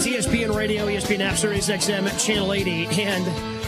ESPN Radio, ESPN App, Sirius XM, Channel 80. And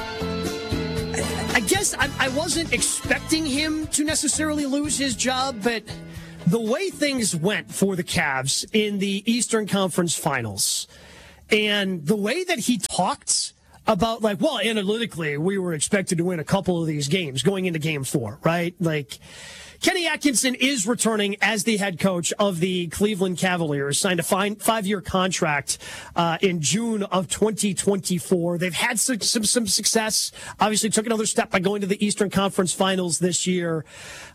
I guess I wasn't expecting him to necessarily lose his job, but the way things went for the Cavs in the Eastern Conference Finals and the way that he talked about, like, well, analytically, we were expected to win a couple of these games going into Game 4, right? Like, Kenny Atkinson is returning as the head coach of the Cleveland Cavaliers, signed a 5-year contract in June of 2024. They've had some success. Obviously took another step by going to the Eastern Conference Finals this year,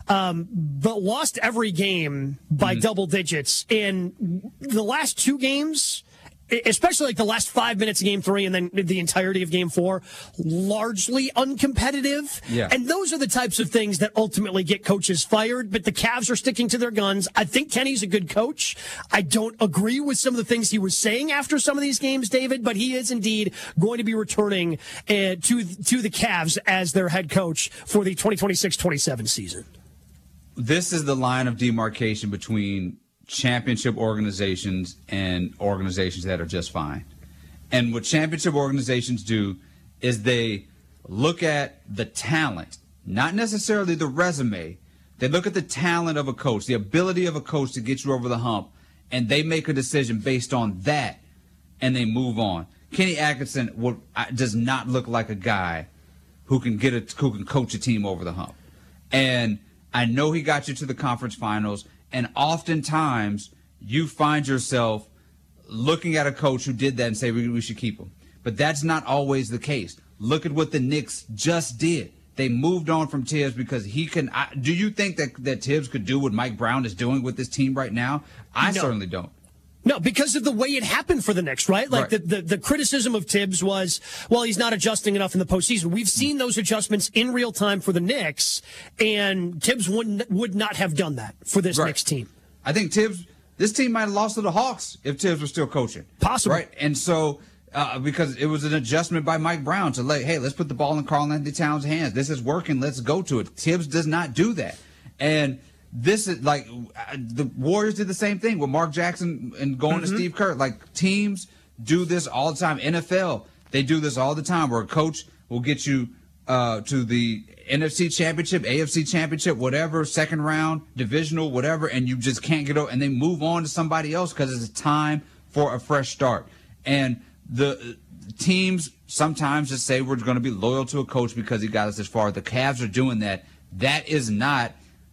but lost every game by double digits. In the last 2 games, especially like the last 5 minutes of Game 3 and then the entirety of Game 4, largely uncompetitive. Yeah. And those are the types of things that ultimately get coaches fired, but the Cavs are sticking to their guns. I think Kenny's a good coach. I don't agree with some of the things he was saying after some of these games, David, but he is indeed going to be returning to the Cavs as their head coach for the 2026-27 season. This is the line of demarcation between championship organizations and organizations that are just fine. And what championship organizations do is they look at the talent, not necessarily the resume. They look at the talent of a coach, the ability of a coach to get you over the hump, and they make a decision based on that, and they move on. Kenny Atkinson does not look like a guy who can coach a team over the hump. And I know he got you to the conference finals. And oftentimes, you find yourself looking at a coach who did that and say, we should keep him. But that's not always the case. Look at what the Knicks just did. They moved on from Tibbs because he can. Do you think that Tibbs could do what Mike Brown is doing with this team right now? I certainly don't. No, because of the way it happened for the Knicks, right? Like right. The criticism of Tibbs was, well, he's not adjusting enough in the postseason. We've seen those adjustments in real time for the Knicks, and Tibbs would not have done that for this Knicks team. I think this team might have lost to the Hawks if Tibbs was still coaching. Possible. Right? And so, because it was an adjustment by Mike Brown to hey, let's put the ball in Karl-Anthony Towns' hands. This is working. Let's go to it. Tibbs does not do that. And this is like the Warriors did the same thing with Mark Jackson and going to Steve Kerr. Like, teams do this all the time. NFL, they do this all the time where a coach will get you to the NFC championship, AFC championship, whatever, second round, divisional, whatever, and you just can't get over, and they move on to somebody else because it's time for a fresh start. And the teams sometimes just say we're going to be loyal to a coach because he got us this far. The Cavs are doing that. That is not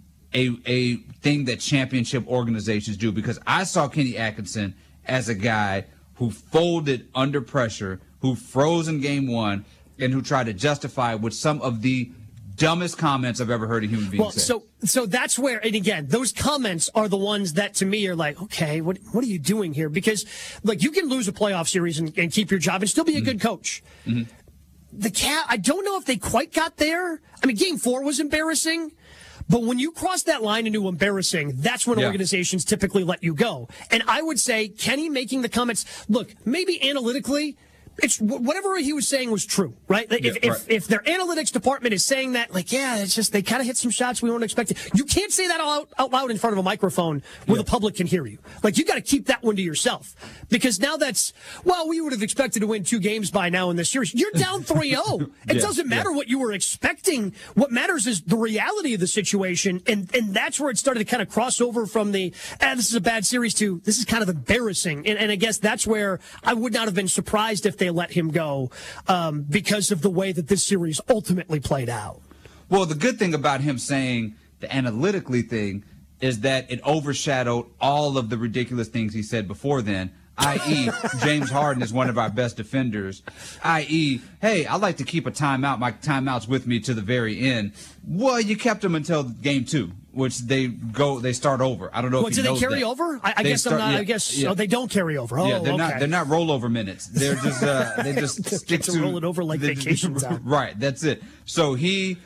a thing that championship organizations do, because I saw Kenny Atkinson as a guy who folded under pressure, who froze in Game 1, and who tried to justify with some of the dumbest comments I've ever heard a human being say. So that's where, and again, those comments are the ones that to me are like, okay, what are you doing here? Because like, you can lose a playoff series and keep your job and still be a good coach. The Cavs, I don't know if they quite got there. I mean, Game 4 was embarrassing. But when you cross that line into embarrassing, that's when organizations typically let you go. And I would say Kenny making the comments, look, maybe analytically, it's whatever he was saying was true, right? If their analytics department is saying that, like, yeah, it's just they kind of hit some shots we weren't expecting. You can't say that out loud in front of a microphone where the public can hear you. Like, you got to keep that one to yourself, because now we would have expected to win 2 games by now in this series. You're down 3-0. It doesn't matter what you were expecting. What matters is the reality of the situation, and that's where it started to kind of cross over from this is a bad series to this is kind of embarrassing. And I guess that's where I would not have been surprised if they let him go because of the way that this series ultimately played out. Well, the good thing about him saying the analytically thing is that it overshadowed all of the ridiculous things he said before then, i.e. James Harden is one of our best defenders, i.e., hey, I like to keep a timeout. My timeout's with me to the very end. Well, you kept him until Game 2, which they start over. I don't know if you know that. Do they carry over? I guess they don't carry over. Oh, they're not rollover minutes. They're just they just stick to roll it over like vacation time. Right, that's it. So he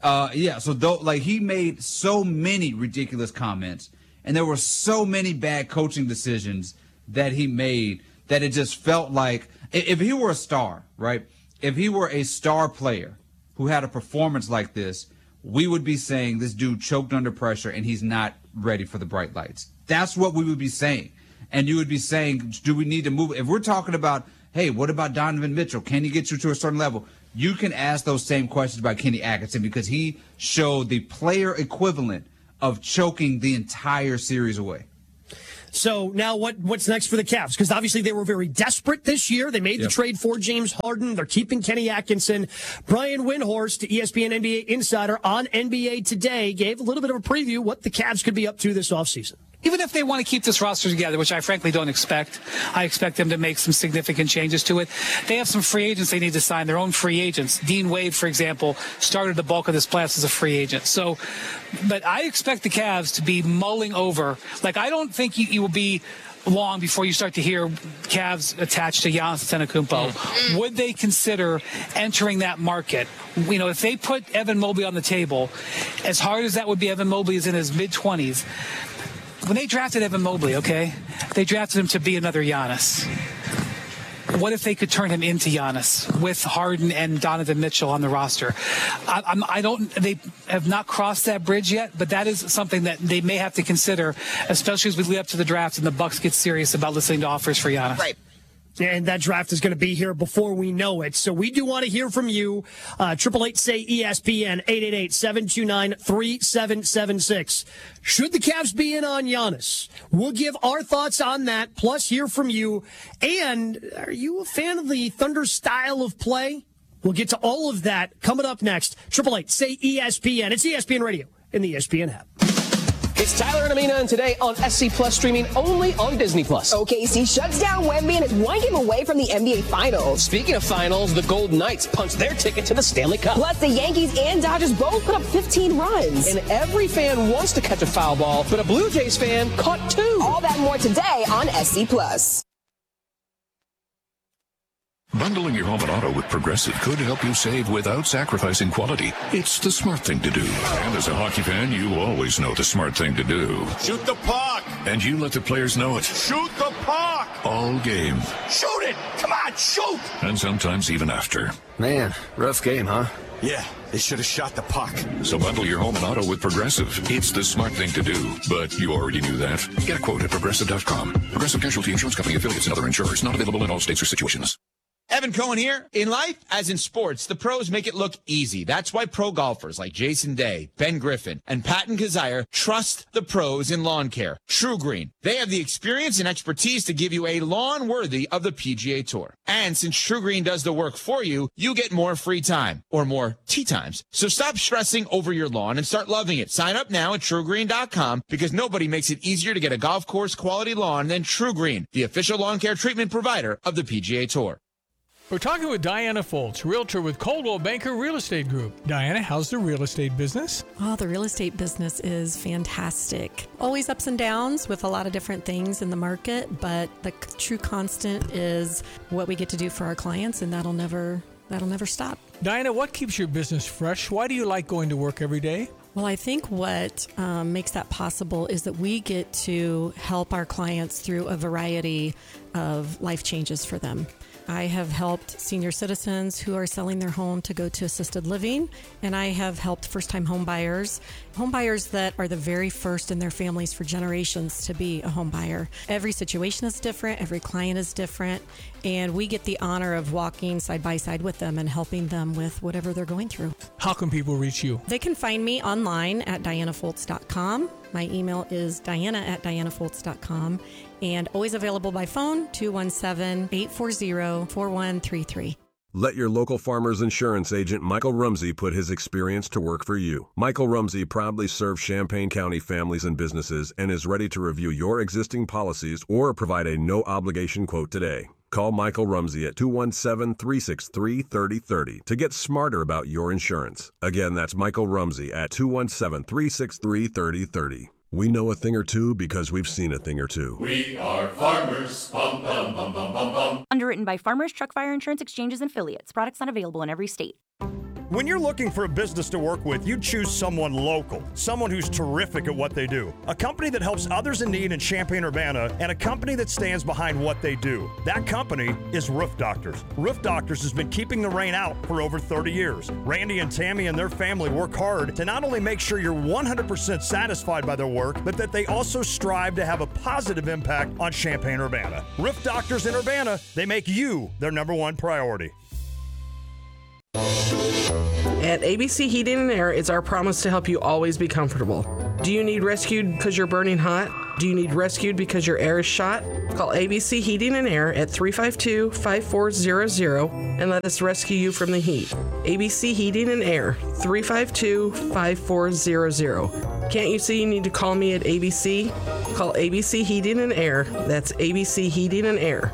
he made so many ridiculous comments, and there were so many bad coaching decisions that he made that it just felt like if he were a star, right? If he were a star player who had a performance like this, we would be saying this dude choked under pressure and he's not ready for the bright lights. That's what we would be saying. and you would be saying, do we need to move? If we're talking about, hey, what about Donovan Mitchell? Can he get you to a certain level? You can ask those same questions about Kenny Atkinson because he showed the player equivalent of choking the entire series away. So now what's next for the Cavs? Because obviously they were very desperate this year. They made the trade for James Harden. They're keeping Kenny Atkinson. Brian Windhorst, ESPN NBA insider on NBA Today, gave a little bit of a preview what the Cavs could be up to this offseason. Even if they want to keep this roster together, which I frankly don't expect, I expect them to make some significant changes to it. They have some free agents they need to sign, their own free agents. Dean Wade, for example, started the bulk of this class as a free agent. So, but I expect the Cavs to be mulling over. Like, I don't think you will be long before you start to hear Cavs attached to Giannis Antetokounmpo. Would they consider entering that market? You know, if they put Evan Mobley on the table, as hard as that would be, Evan Mobley is in his mid-20s. When they drafted Evan Mobley, okay, they drafted him to be another Giannis. What if they could turn him into Giannis with Harden and Donovan Mitchell on the roster? They have not crossed that bridge yet, but that is something that they may have to consider, especially as we lead up to the draft and the Bucks get serious about listening to offers for Giannis. Right. And that draft is going to be here before we know it. So we do want to hear from you. 888-SAY-ESPN, 888-729-3776. Should the Cavs be in on Giannis? We'll give our thoughts on that, plus hear from you. And are you a fan of the Thunder style of play? We'll get to all of that coming up next. 888-SAY-ESPN. It's ESPN Radio in the ESPN app. It's Tyler and Amina, and today on SC Plus, streaming only on Disney Plus. OKC shuts down Wemby and is one game away from the NBA Finals. Speaking of finals, the Golden Knights punched their ticket to the Stanley Cup. Plus, the Yankees and Dodgers both put up 15 runs. And every fan wants to catch a foul ball, but a Blue Jays fan caught 2. All that more today on SC Plus. Bundling your home and auto with Progressive could help you save without sacrificing quality. It's the smart thing to do. And as a hockey fan, you always know the smart thing to do. Shoot the puck! And you let the players know it. Shoot the puck! All game. Shoot it! Come on, shoot! And sometimes even after. Man, rough game, huh? Yeah, they should have shot the puck. So bundle your home and auto with Progressive. It's the smart thing to do. But you already knew that. Get a quote at Progressive.com. Progressive Casualty Insurance Company affiliates and other insurers. Not available in all states or situations. Evan Cohen here. In life, as in sports, the pros make it look easy. That's why pro golfers like Jason Day, Ben Griffin, and Patton Kazire trust the pros in lawn care. True Green. They have the experience and expertise to give you a lawn worthy of the PGA Tour. And since True Green does the work for you, you get more free time, or more tee times. So stop stressing over your lawn and start loving it. Sign up now at TrueGreen.com because nobody makes it easier to get a golf course quality lawn than True Green, the official lawn care treatment provider of the PGA Tour. We're talking with Diana Foltz, realtor with Coldwell Banker Real Estate Group. Diana, how's the real estate business? Oh, the real estate business is fantastic. Always ups and downs with a lot of different things in the market, but the true constant is what we get to do for our clients, and that'll never stop. Diana, what keeps your business fresh? Why do you like going to work every day? Well, I think what makes that possible is that we get to help our clients through a variety of life changes for them. I have helped senior citizens who are selling their home to go to assisted living, and I have helped first-time home buyers that are the very first in their families for generations to be a home buyer. Every situation is different, every client is different, and we get the honor of walking side by side with them and helping them with whatever they're going through. How can people reach you? They can find me online at DianaFoltz.com. My email is Diana@DianaFoltz.com, and always available by phone, 217-840-4133. Let your local Farmers Insurance agent Michael Rumsey put his experience to work for you. Michael Rumsey proudly serves Champaign County families and businesses and is ready to review your existing policies or provide a no-obligation quote today. Call Michael Rumsey at 217-363-3030 to get smarter about your insurance. Again, that's Michael Rumsey at 217-363-3030. We know a thing or two because we've seen a thing or two. We are farmers. Bum, bum, bum, bum, bum, bum. Underwritten by Farmers Truck Fire Insurance Exchanges and Affiliates. Products not available in every state. When you're looking for a business to work with, you choose someone local, someone who's terrific at what they do, a company that helps others in need in Champaign-Urbana, and a company that stands behind what they do. That company is Roof Doctors. Roof Doctors has been keeping the rain out for over 30 years. Randy and Tammy and their family work hard to not only make sure you're 100% satisfied by their work, but that they also strive to have a positive impact on Champaign-Urbana. Roof Doctors in Urbana, they make you their number one priority. At ABC Heating and Air, it's our promise to help you always be comfortable. Do you need rescued because you're burning hot? Do you need rescued because your air is shot? Call ABC Heating and Air at 352-5400 and let us rescue you from the heat. ABC Heating and Air, 352-5400. Can't you see you need to call me at ABC? Call ABC Heating and Air. That's ABC Heating and Air,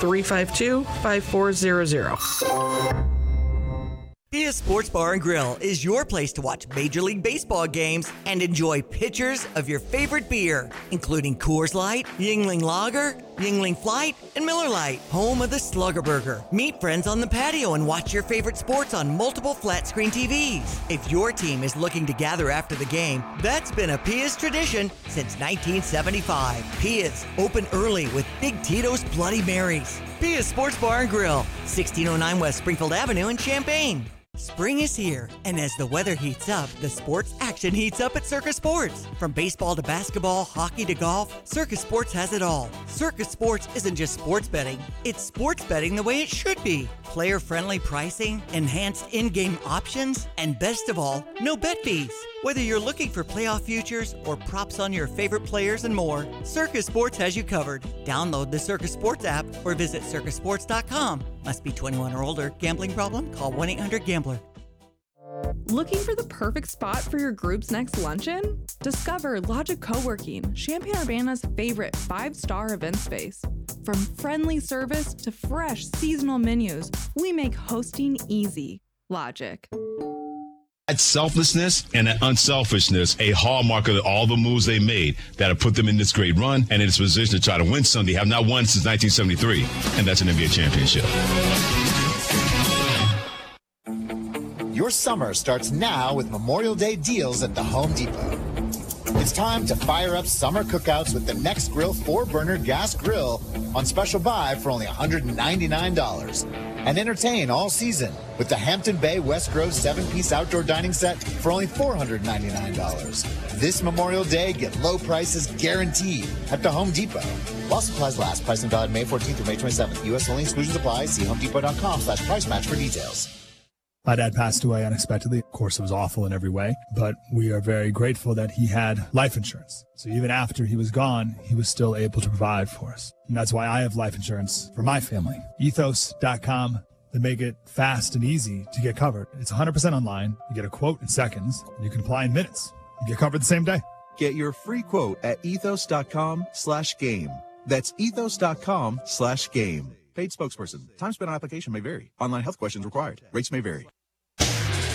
352-5400. Pia Sports Bar and Grill is your place to watch Major League Baseball games and enjoy pitchers of your favorite beer, including Coors Light, Yuengling Lager, Yuengling Flight, and Miller Lite, home of the Slugger Burger. Meet friends on the patio and watch your favorite sports on multiple flat-screen TVs. If your team is looking to gather after the game, that's been a Pia's tradition since 1975. Pia's, open early with Big Tito's Bloody Marys. Pia's Sports Bar and Grill, 1609 West Springfield Avenue in Champaign. Spring is here, and as the weather heats up, the sports action heats up at Circus Sports. From baseball to basketball, hockey to golf, Circus Sports has it all. Circus Sports isn't just sports betting, it's sports betting the way it should be. Player-friendly pricing, enhanced in-game options, and best of all, no bet fees. Whether you're looking for playoff futures or props on your favorite players and more, Circus Sports has you covered. Download the Circus Sports app or visit circusports.com. Must be 21 or older. Gambling problem? Call 1-800-GAMBLER. Looking for the perfect spot for your group's next luncheon? Discover Logic Co-working, Champaign-Urbana's favorite 5-star event space. From friendly service to fresh seasonal menus, we make hosting easy. Logic. That selflessness and that unselfishness, a hallmark of all the moves they made that have put them in this great run and in this position to try to win Sunday. Have not won since 1973, and that's an NBA championship. Your summer starts now with Memorial Day deals at the Home Depot. It's time to fire up summer cookouts with the Next Grill 4-burner gas grill on special buy for only $199. And entertain all season with the Hampton Bay West Grove 7-piece outdoor dining set for only $499. This Memorial Day, get low prices guaranteed at the Home Depot. While supplies last, pricing valid May 14th through May 27th. U.S. only, exclusions apply. See homedepot.com/price match for details. My dad passed away unexpectedly. Of course, it was awful in every way, but we are very grateful that he had life insurance. So even after he was gone, he was still able to provide for us. And that's why I have life insurance for my family. Ethos.com. They make it fast and easy to get covered. It's 100% online. You get a quote in seconds. And you can apply in minutes. You get covered the same day. Get your free quote at ethos.com/game. That's ethos.com/game. Paid spokesperson. Time spent on application may vary. Online health questions required. Rates may vary.